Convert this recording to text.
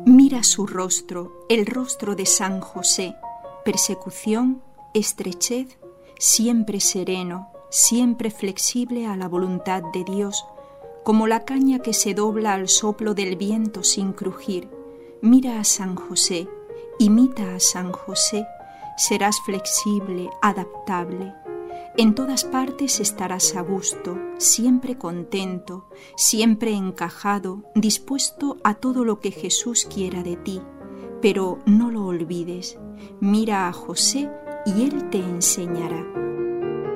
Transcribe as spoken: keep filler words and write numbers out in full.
Mira su rostro, el rostro de San José, persecución, estrechez, siempre sereno, siempre flexible a la voluntad de Dios, como la caña que se dobla al soplo del viento sin crujir. Mira a San José, imita a San José, serás flexible, adaptable. En todas partes estarás a gusto, siempre contento, siempre encajado, dispuesto a todo lo que Jesús quiera de ti. Pero no lo olvides, mira a José y Él te enseñará.